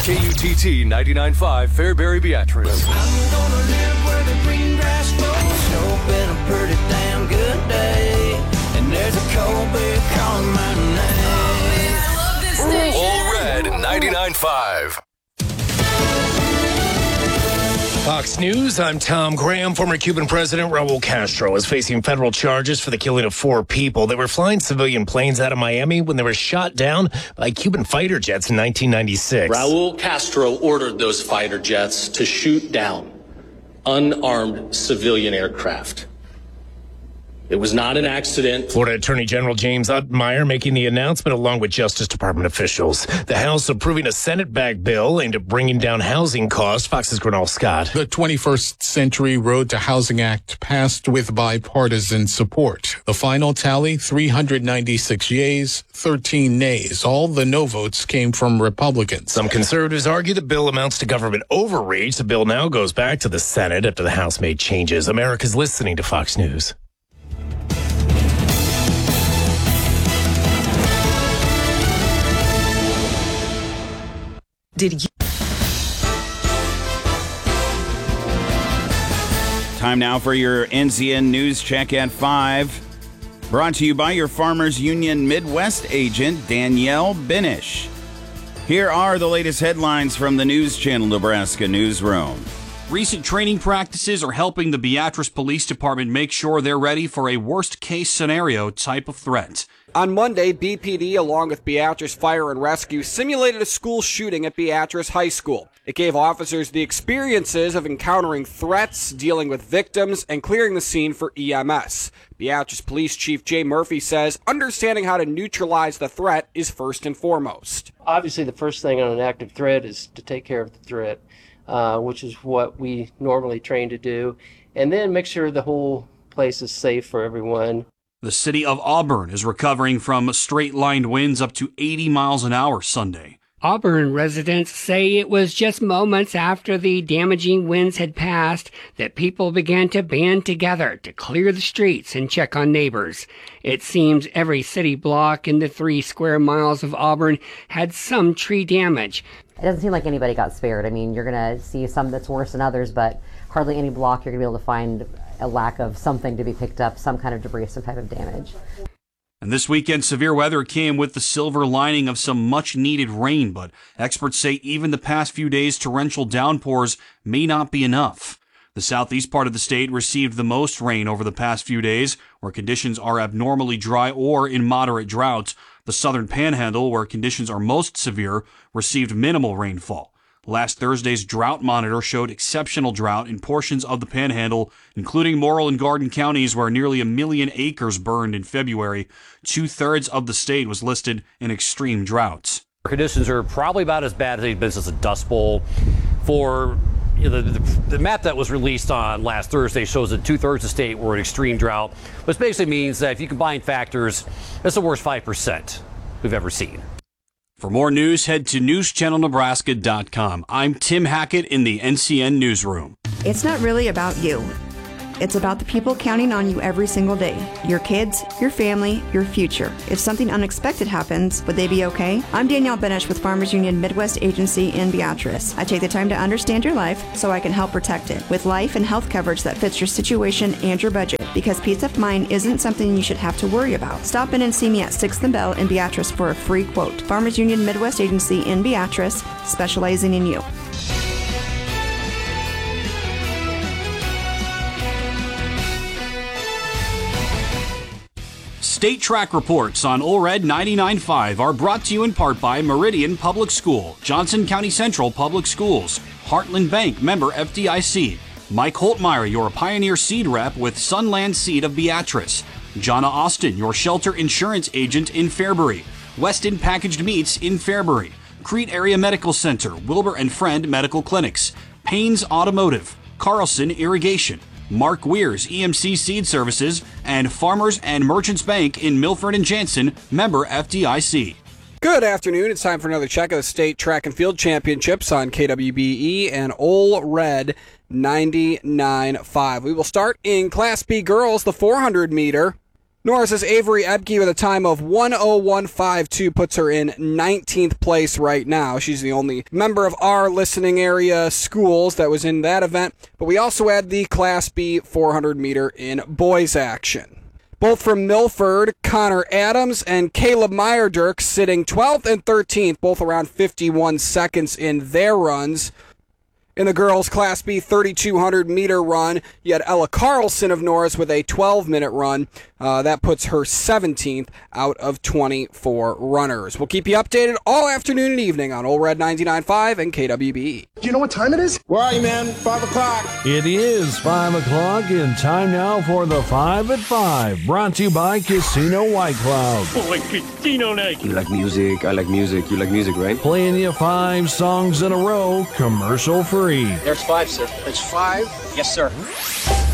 KUTT 99.5 Fairbury Beatrice. I'm gonna live where the green grass grows. Hope in a pretty damn good day. And there's a cold beer calling my name. I love this station. All Red 99.5. Fox News, I'm Tom Graham. Former Cuban President Raul Castro is facing federal charges for the killing of 4 people. They were flying civilian planes out of Miami when they were shot down by Cuban fighter jets in 1996. Raul Castro ordered those fighter jets to shoot down unarmed civilian aircraft. It was not an accident. Florida Attorney General James Utmeyer making the announcement along with Justice Department officials. The House approving a Senate-backed bill aimed at bringing down housing costs. Fox's Gernal Scott. The 21st Century Road to Housing Act passed with bipartisan support. The final tally, 396 yeas, 13 nays. All the no votes came from Republicans. Some conservatives argue the bill amounts to government overreach. The bill now goes back to the Senate after the House made changes. America's listening to Fox News. Time now for your NCN News Check at 5. Brought to you by your Farmers Union Midwest agent, Danielle Benish. Here are the latest headlines from the News Channel Nebraska newsroom. Recent training practices are helping the Beatrice Police Department make sure they're ready for a worst-case scenario type of threat. On Monday, BPD, along with Beatrice Fire and Rescue, simulated a school shooting at Beatrice High School. It gave officers the experiences of encountering threats, dealing with victims, and clearing the scene for EMS. Beatrice Police Chief Jay Murphy says understanding how to neutralize the threat is first and foremost. Obviously, the first thing on an active threat is to take care of the threat, which is what we normally train to do, and then make sure the whole place is safe for everyone. The city of Auburn is recovering from straight-lined winds up to 80 miles an hour Sunday. Auburn residents say it was just moments after the damaging winds had passed that people began to band together to clear the streets and check on neighbors. It seems every city block in the 3 square miles of Auburn had some tree damage. It doesn't seem like anybody got spared. I mean, you're going to see some that's worse than others, but hardly any block you're going to be able to find a lack of something to be picked up, some kind of debris, some type of damage. And this weekend, severe weather came with the silver lining of some much-needed rain, but experts say even the past few days' torrential downpours may not be enough. The southeast part of the state received the most rain over the past few days, where conditions are abnormally dry or in moderate drought. The southern panhandle, where conditions are most severe, received minimal rainfall. Last Thursday's drought monitor showed exceptional drought in portions of the panhandle, including Morrill and Garden counties, where nearly 1 million acres burned in February. 2/3 of the state was listed in extreme droughts. Conditions are probably about as bad as they've been since the Dust Bowl. For the map that was released on last Thursday shows that 2/3 of the state were in extreme drought, which basically means that if you combine factors, it's the worst 5% we've ever seen. For more news, head to newschannelnebraska.com. I'm Tim Hackett in the NCN Newsroom. It's not really about you. It's about the people counting on you every single day. Your kids, your family, your future. If something unexpected happens, would they be okay? I'm Danielle Benish with Farmers Union Midwest Agency in Beatrice. I take the time to understand your life so I can help protect it with life and health coverage that fits your situation and your budget, because peace of mind isn't something you should have to worry about. Stop in and see me at 6th and Bell in Beatrice for a free quote. Farmers Union Midwest Agency in Beatrice, specializing in you. State track reports on OLRED 99.5 are brought to you in part by Meridian Public School, Johnson County Central Public Schools, Heartland Bank, member FDIC, Mike Holtmeyer, your Pioneer Seed Rep with Sunland Seed of Beatrice, Jonna Austin, your shelter insurance agent in Fairbury, Weston Packaged Meats in Fairbury, Crete Area Medical Center, Wilbur and Friend Medical Clinics, Paynes Automotive, Carlson Irrigation, Mark Weir's EMC Seed Services, and Farmers and Merchants Bank in Milford and Jansen, member FDIC. Good afternoon. It's time for another check of the State Track and Field Championships on KWBE and Ole Red 99.5. We will start in Class B girls, the 400 meter. Norris's Avery Ebke with a time of 1:01.52 puts her in 19th place right now. She's the only member of our listening area schools that was in that event. But we also had the Class B 400 meter in boys action. Both from Milford, Connor Adams and Caleb Meyerdirk sitting 12th and 13th, both around 51 seconds in their runs. In the girls' Class B 3,200 meter run, you had Ella Carlson of Norris with a 12-minute run. That puts her 17th out of 24 runners. We'll keep you updated all afternoon and evening on Old Red 99.5 and KWBE. Do you know what time it is? Where are you, man? 5 o'clock. It is 5 o'clock and time now for the 5 at 5. Brought to you by Casino White Cloud. Boy, Casino night. You like music, I like music, you like music, right? Playing you 5 songs in a row, commercial free. There's 5, sir. It's 5? Yes, sir.